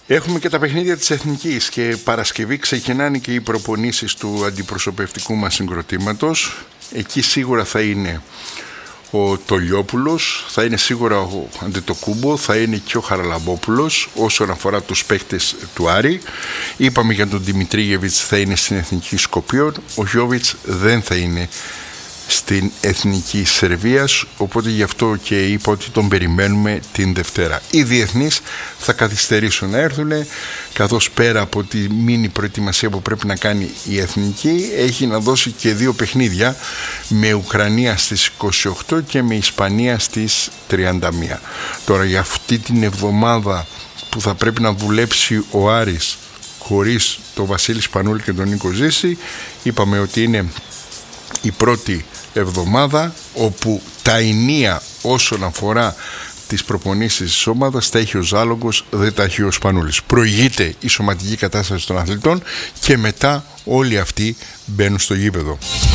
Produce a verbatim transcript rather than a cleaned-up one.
Έχουμε και τα παιχνίδια της Εθνικής και Παρασκευή ξεκινάνε και οι προπονήσεις του αντιπροσωπευτικού μας συγκροτήματος. Εκεί σίγουρα θα είναι ο Τολιόπουλος, θα είναι σίγουρα ο Αντετοκούμπο, θα είναι και ο Χαραλαμπόπουλος όσον αφορά τους παίκτες του Άρη. Είπαμε για τον Δημητρίγεβιτς, θα είναι στην Εθνική Σκοπίων, ο Γιώβιτς δεν θα είναι στην Εθνική Σερβίας, οπότε γι' αυτό και είπα ότι τον περιμένουμε την Δευτέρα. Οι διεθνείς θα καθυστερήσουν να έρθουν, καθώς πέρα από τη μίνι προετοιμασία που πρέπει να κάνει η Εθνική, έχει να δώσει και δύο παιχνίδια, με Ουκρανία στις είκοσι οκτώ και με Ισπανία στις τριάντα μία. Τώρα για αυτή την εβδομάδα που θα πρέπει να δουλέψει ο Άρης χωρίς τον Βασίλη Σπανούλη και τον Νίκο Ζήση, είπαμε ότι είναι η πρώτη εβδομάδα όπου τα ενία όσον αφορά τις προπονήσεις της ομάδας τα έχει ο Ζάλογος, δεν τα έχει ο Σπανούλης. Προηγείται η σωματική κατάσταση των αθλητών και μετά όλοι αυτοί μπαίνουν στο γήπεδο.